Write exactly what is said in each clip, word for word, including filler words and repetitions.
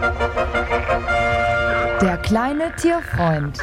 Der kleine Tierfreund.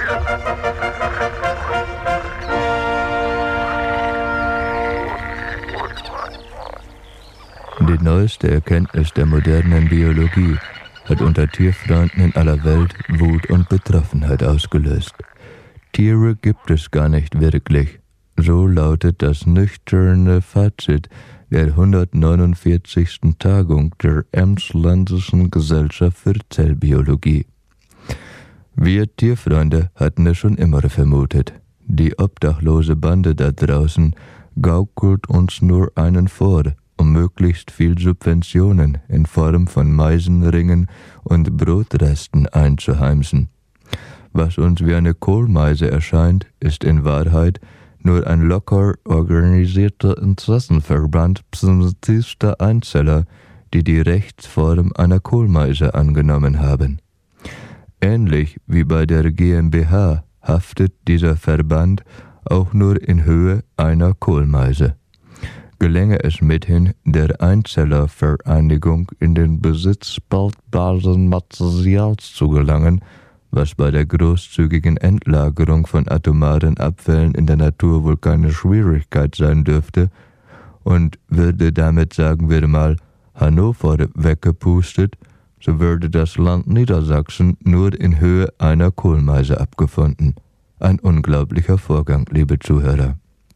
Die neueste Erkenntnis der modernen Biologie hat unter Tierfreunden in aller Welt Wut und Betroffenheit ausgelöst. Tiere gibt es gar nicht wirklich. So lautet das nüchterne Fazit der hundertneunundvierzigsten Tagung der Emsländischen Gesellschaft für Zellbiologie. Wir Tierfreunde hatten es schon immer vermutet. Die obdachlose Bande da draußen gaukelt uns nur einen vor, um möglichst viel Subventionen in Form von Meisenringen und Brotresten einzuheimsen. Was uns wie eine Kohlmeise erscheint, ist in Wahrheit nur ein locker organisierter Interessenverband primitivster Einzeller, die die Rechtsform einer Kohlmeise angenommen haben. Ähnlich wie bei der GmbH haftet dieser Verband auch nur in Höhe einer Kohlmeise. Gelänge es mithin, der Einzellervereinigung in den Besitz spaltbaren Materials zu gelangen, was bei der großzügigen Endlagerung von atomaren Abfällen in der Natur wohl keine Schwierigkeit sein dürfte, und würde damit, sagen wir mal, Hannover weggepustet, so würde das Land Niedersachsen nur in Höhe einer Kohlmeise abgefunden. Ein unglaublicher Vorgang, liebe Zuhörer.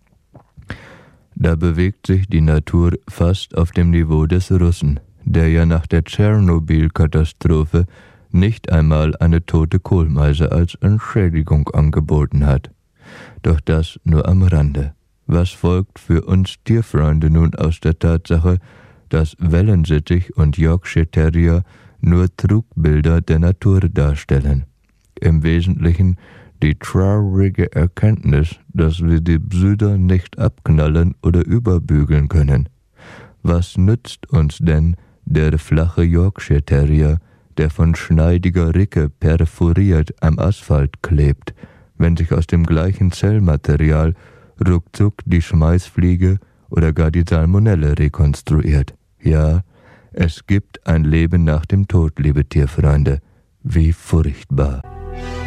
Da bewegt sich die Natur fast auf dem Niveau des Russen, der ja nach der Tschernobyl-Katastrophe nicht einmal eine tote Kohlmeise als Entschädigung angeboten hat. Doch das nur am Rande. Was folgt für uns Tierfreunde nun aus der Tatsache, dass Wellensittich und Yorkshire Terrier nur Trugbilder der Natur darstellen? Im Wesentlichen die traurige Erkenntnis, dass wir die Bsüder nicht abknallen oder überbügeln können. Was nützt uns denn der flache Yorkshire Terrier, der von schneidiger Ricke perforiert am Asphalt klebt, wenn sich aus dem gleichen Zellmaterial ruckzuck die Schmeißfliege oder gar die Salmonelle rekonstruiert? Ja, es gibt ein Leben nach dem Tod, liebe Tierfreunde. Wie furchtbar.